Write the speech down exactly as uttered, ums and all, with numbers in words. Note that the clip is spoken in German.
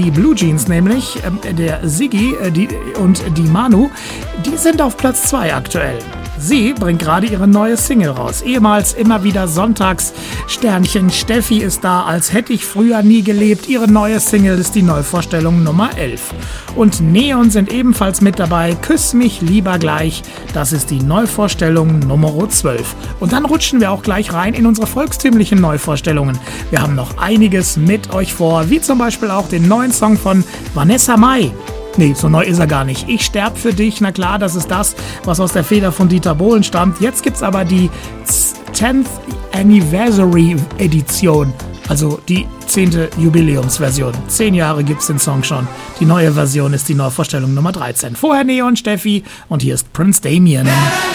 Die Blue Jeans nämlich, äh, der Siggi äh, die, und die Manu, die sind auf Platz zwei aktuell. Sie bringt gerade ihre neue Single raus. Ehemals immer wieder Sonntagssternchen. Steffi ist da, als hätte ich früher nie gelebt. Ihre neue Single ist die Neuvorstellung Nummer elf. Und Neon sind ebenfalls mit dabei. Küss mich lieber gleich. Das ist die Neuvorstellung Nummer zwölf. Und dann rutschen wir auch gleich rein in unsere volkstümlichen Neuvorstellungen. Wir haben noch einiges mit euch vor, wie zum Beispiel auch den neuen Song von Vanessa Mai. Nee, so neu ist er gar nicht. Ich sterb für dich, na klar, das ist das, was aus der Feder von Dieter Bohlen stammt. Jetzt gibt's aber die tenth Anniversary Edition, also die zehnte Jubiläumsversion. Zehn Jahre gibt's den Song schon. Die neue Version ist die Neuvorstellung Nummer dreizehn. Vorher Neon, Steffi und hier ist Prince Damien.